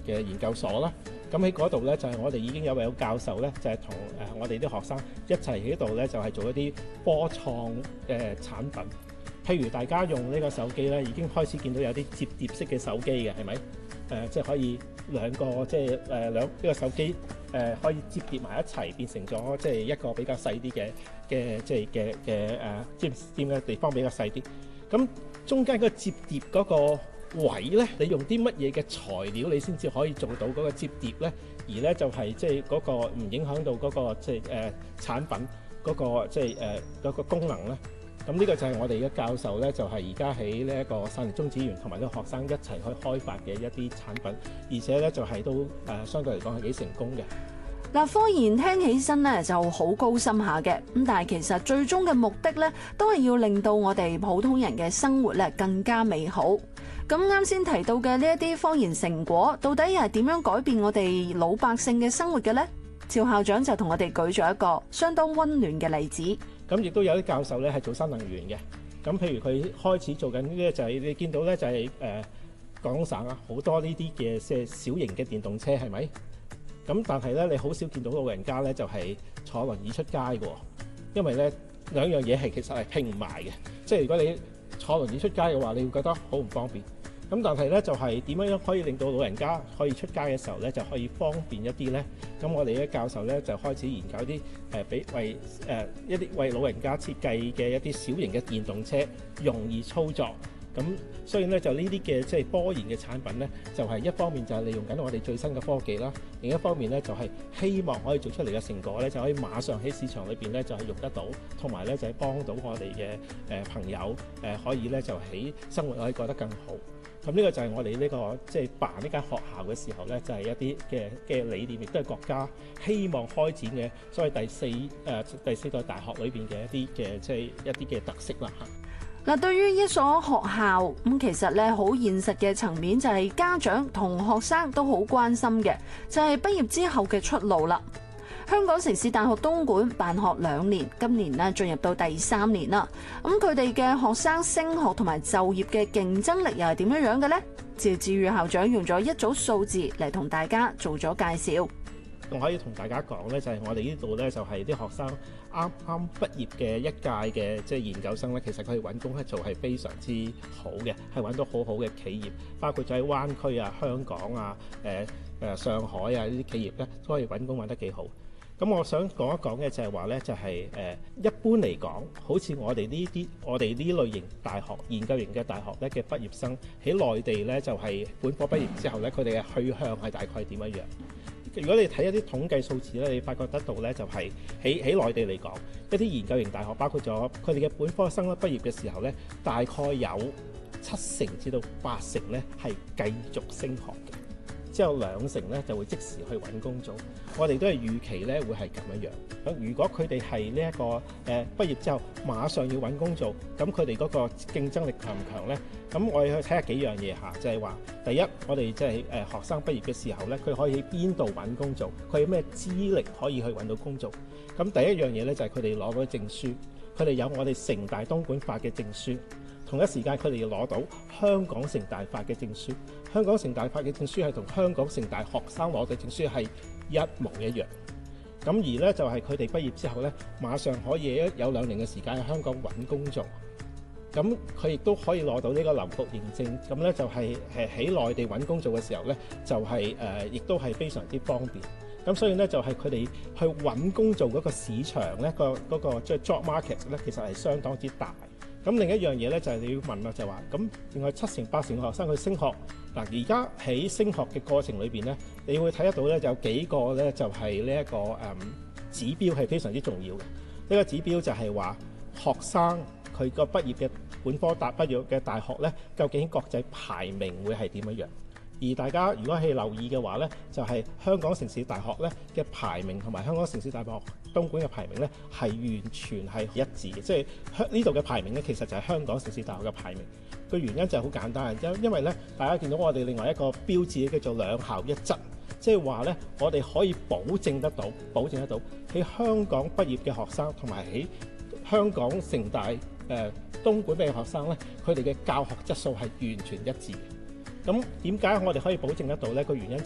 嘅研究所啦。咁喺嗰度咧就係我哋已經有位教授咧，就係同我哋啲學生一齊喺度咧，就係做一啲科創嘅產品。譬如大家用呢個手機咧，已經開始見到有啲摺疊式嘅手機嘅，係咪？即係可以兩個即係呢個手機可以摺疊埋一齊，變成咗即係一個比較細啲嘅即係嘅摺嘅地方比較細啲。咁中間個摺疊嗰個位咧，你用啲乜嘢嘅材料你先至可以做到嗰個摺疊咧？而咧就係即係嗰個唔影響到嗰個即係產品嗰個即係嗰個功能咧。咁呢個就係我哋嘅教授咧，就係而家喺呢一個汕頭中子園同埋啲學生一齊去開發嘅一啲產品，而且咧就係都相對嚟講係幾成功嘅。 嗱，科研聽起身咧就好高深下嘅，咁但係其實最終嘅目的咧，都係要令到我哋普通人嘅生活咧更加美好。咁啱先提到嘅呢一啲科研成果，到底又係點樣改變我哋老百姓嘅生活嘅咧？趙校長就同我哋舉咗一個相當溫暖嘅例子。 咁亦都有啲教授咧係做新能源嘅。咁譬如佢開始做緊呢啲就係你見到咧就係廣東省啊好多呢啲嘅即係小型嘅電動車係咪？咁但係咧你好少見到老人家咧就係坐輪椅出街嘅喎，因為咧兩樣嘢係其實係拼唔埋嘅。即係如果你坐輪椅出街嘅話，你會覺得好唔方便。咁但係咧就係點樣可以令到老人家可以出街嘅時候咧就可以方便一啲咧？咁我哋嘅教授咧就開始研究啲一啲為老人家設計嘅一啲小型嘅電動車，容易操作。咁所以咧就呢啲嘅即係科研嘅產品咧，就係一方面就係利用緊我哋最新嘅科技啦，另一方面咧就係希望可以做出嚟嘅成果咧就可以馬上喺市場裏邊咧就係用得到，同埋咧就係幫到我哋嘅朋友可以咧就喺生活可以過得更好。咁呢個就係我哋呢個即係辦呢間學校嘅時候咧，就係一啲嘅理念，亦都係國家希望開展嘅所謂第四代大學裏邊嘅一啲嘅即係一啲嘅特色啦嚇。 嗱，對於一所學校咁，其實咧好現實嘅層面就係家長同學生都好關心嘅，就係畢業之後嘅出路啦。香港城市大學東莞辦學2年，今年咧進入到第3年啦。咁佢哋嘅學生升學同埋就業嘅競爭力又係點樣嘅呢？趙志宇校長用咗一組數字嚟同大家做咗介紹。 我可以同大家講咧，就係我哋呢度咧，就係啲學生啱啱畢業嘅一屆嘅即係研究生咧，其實佢哋揾工咧做係非常之好嘅，係揾到好好嘅企業，包括咗喺灣區啊、香港啊、上海啊呢啲企業咧，都可以揾工揾得幾好。咁我想講一講嘅就係話咧，就係一般嚟講，好似我哋呢類型大學、研究型嘅大學咧嘅畢業生喺內地咧，就係本科畢業之後咧，佢哋嘅去向係大概點樣樣？如果你睇一啲統計數字咧，你發覺得到咧，就係喺內地嚟講，一啲研究型大學包括咗佢哋嘅本科生咧畢業嘅時候咧，大概有70%至到80%咧係繼續升學嘅。之後20%咧就會即時去揾工做，我哋都係預期咧會係咁樣樣。咁如果佢哋係呢一個畢業之後馬上要揾工做，咁佢哋嗰個競爭力強唔強咧？咁我哋去睇下幾樣嘢嚇，就係話第一，我哋即係學生畢業嘅時候咧，佢可以喺邊度揾工做？佢有咩資歷可以去揾到工做？咁第一樣嘢咧就係佢哋攞到證書，佢哋有我哋城大東莞法嘅證書。同一時間，佢哋要攞到香港城大法嘅證書。香港城大法嘅證書係同香港城大學生攞嘅證書係一模一樣。咁而咧就係佢哋畢業之後咧，馬上可以有2年嘅時間喺香港揾工做。咁佢亦都可以攞到呢個留局認證。咁咧就係喺內地揾工做嘅時候咧，就係亦都係非常之方便。咁所以咧就係佢哋去揾工做嗰個市場咧，嗰個即係 job market 咧，其實係相當之大。咁另一樣嘢咧就係你要問啦，就係話咁另外7成8成嘅學生去升學嗱，而家喺升學嘅過程裏邊咧，你會睇得到咧，就有幾個咧就係呢一個指標係非常之重要嘅。呢個指標就係話學生佢個畢業嘅本科畢業嘅大學咧，究竟國際排名會係點樣樣？而大家如果係留意嘅話咧，就係香港城市大學咧嘅排名同埋香港城市大學東莞嘅排名咧係完全係一致嘅，即係呢度嘅排名咧其實就係香港城市大學嘅排名。個原因就係好簡單，因為咧大家見到我哋另外一個標誌叫做兩校一質，即係話咧我哋可以保證得到喺香港畢業嘅學生同埋喺香港城大東莞嘅學生咧，佢哋嘅教學質素係完全一致嘅。咁點解我哋可以保證得到呢？個原因